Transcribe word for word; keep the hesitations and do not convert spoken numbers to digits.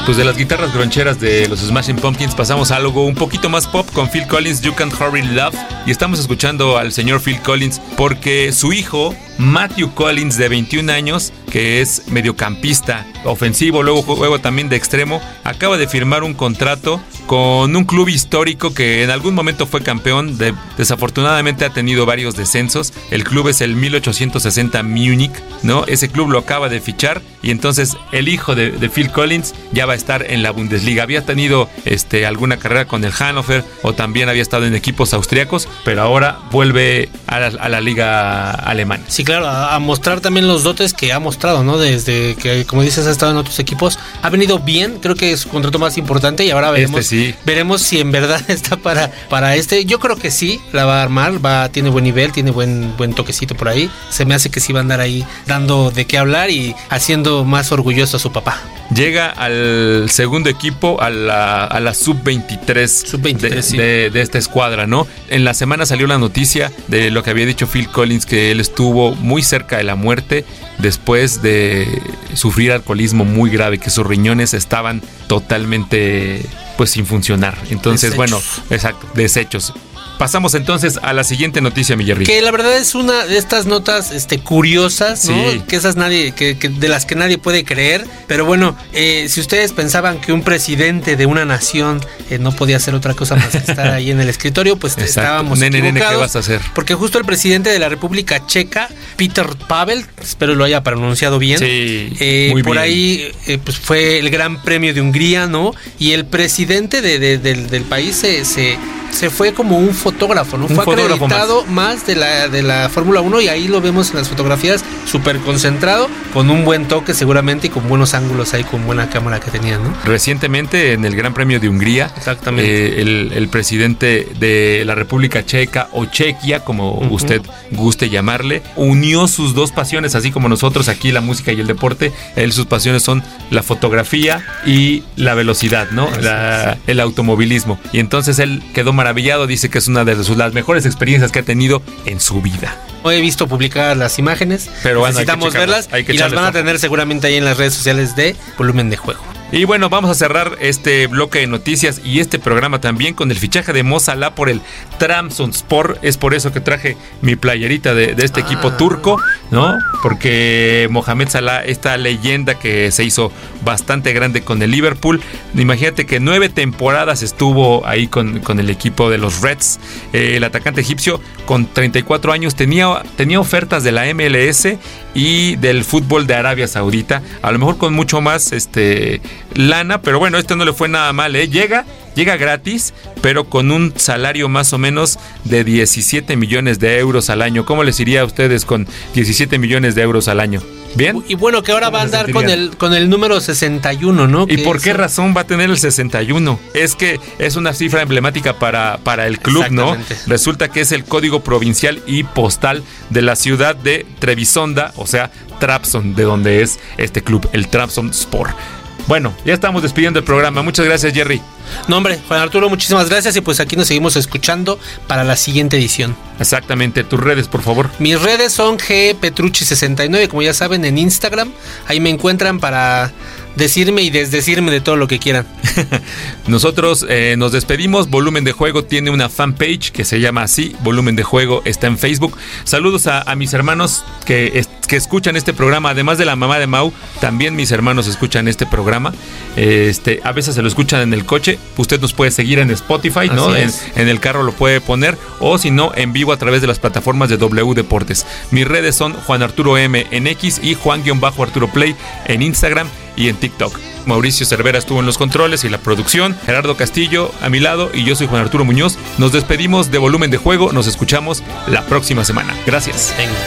pues de las guitarras groncheras de los Smashing Pumpkins pasamos a algo un poquito más pop con Phil Collins, You Can't Hurry Love, y estamos escuchando al señor Phil Collins porque su hijo Matthew Collins, de veintiún años, que es mediocampista ofensivo, luego juego también de extremo, acaba de firmar un contrato con un club histórico que en algún momento fue campeón, de, desafortunadamente ha tenido varios descensos. El club es el mil ochocientos sesenta Múnich, ¿no? Ese club lo acaba de fichar y entonces el hijo de, de Phil Collins ya va a estar en la Bundesliga. Había tenido este, alguna carrera con el Hannover o también había estado en equipos austriacos, pero ahora vuelve a la, a la liga alemana. Sí, claro, a, a mostrar también los dotes que ha mostrado, ¿no? Desde que, como dices, ha estado en otros equipos, ha venido bien, creo que es su contrato más importante y ahora veremos, este sí. veremos si en verdad está para, para este. Yo creo que sí, la va a armar, va, tiene buen nivel, tiene buen, buen toquecito por ahí. Se me hace que sí va a andar ahí dando de qué hablar y haciendo más orgulloso a su papá. Llega al segundo equipo, a la, a la sub veintitrés, sub veintitrés de, sí. de, de esta escuadra, ¿no? En la semana salió la noticia de lo que había dicho Phil Collins, que él estuvo muy cerca de la muerte después de sufrir alcoholismo muy grave, que sus riñones estaban totalmente pues sin funcionar. Entonces, desechos. bueno, exacto, desechos. Pasamos entonces a la siguiente noticia, mi Jerry. Que la verdad es una de estas notas este, curiosas, ¿no? Sí. Que esas nadie, que, que de las que nadie puede creer. Pero bueno, eh, si ustedes pensaban que un presidente de una nación eh, no podía hacer otra cosa más que estar ahí en el escritorio, pues Exacto. estábamos nene, equivocados. Nene, ¿qué vas a hacer? Porque justo el presidente de la República Checa, Peter Pavel, espero lo haya pronunciado bien. Sí, eh, muy por bien. ahí eh, pues fue el Gran Premio de Hungría, ¿no? Y el presidente de, de, de, del país se, se, se fue como un fotógrafo, ¿no? Un Fue fotógrafo acreditado más, más de la, de la Fórmula uno y ahí lo vemos en las fotografías, súper concentrado, con un buen toque seguramente y con buenos ángulos ahí, con buena cámara que tenía, ¿no? Recientemente en el Gran Premio de Hungría, exactamente, eh, el, el presidente de la República Checa o Chequia, como uh-huh. usted guste llamarle, unió sus dos pasiones, así como nosotros aquí la música y el deporte. Él, sus pasiones son la fotografía y la velocidad, ¿no? La, el automovilismo. Y entonces él quedó maravillado, dice que es una de sus, las mejores experiencias que ha tenido en su vida. No he visto publicadas las imágenes, pero bueno, necesitamos verlas y las van a tener seguramente ahí en las redes sociales de Volumen de Juego. Y bueno, vamos a cerrar este bloque de noticias y este programa también con el fichaje de Mo Salah por el Trabzonspor. Es por eso que traje mi playerita de, de este ah. equipo turco, ¿no? Porque Mohamed Salah, esta leyenda que se hizo bastante grande con el Liverpool, imagínate que nueve temporadas estuvo ahí con, con el equipo de los Reds. Eh, el atacante egipcio con treinta y cuatro años tenía, tenía ofertas de la M L S y del fútbol de Arabia Saudita, a lo mejor con mucho más este lana, pero bueno, esto no le fue nada mal, ¿eh? Llega, llega gratis, pero con un salario más o menos de diecisiete millones de euros al año. ¿Cómo les iría a ustedes con diecisiete millones de euros al año? ¿Bien? Y bueno, que ahora va a andar con el, con el número sesenta y uno, ¿no? ¿Y por es... qué razón va a tener el sesenta y uno? Es que es una cifra emblemática para, para el club, ¿no? Resulta que es el código provincial y postal de la ciudad de Trebisonda, o sea, Trabzon, de donde es este club, el Trabzonspor. Bueno, ya estamos despidiendo el programa. Muchas gracias, Jerry. No, hombre, Juan Arturo, muchísimas gracias y pues aquí nos seguimos escuchando para la siguiente edición. Exactamente, tus redes, por favor. Mis redes son G Petrucci sesenta y nueve, como ya saben, en Instagram. Ahí me encuentran para decirme y desdecirme de todo lo que quieran. Nosotros eh, nos despedimos. Volumen de Juego tiene una fanpage que se llama así, Volumen de Juego, está en Facebook. Saludos a, a mis hermanos que, es, que escuchan este programa, además de la mamá de Mau, también mis hermanos escuchan este programa. Este, a veces se lo escuchan en el coche. Usted nos puede seguir en Spotify, ¿no? En, en el carro lo puede poner, o si no, en vivo a través de las plataformas de W Deportes. Mis redes son Juan Arturo M en X y Juan-Arturo Play en Instagram y en TikTok. Mauricio Cervera estuvo en los controles y la producción, Gerardo Castillo a mi lado y yo soy Juan Arturo Muñoz. Nos despedimos de Volumen de Juego, nos escuchamos la próxima semana. Gracias. Venga.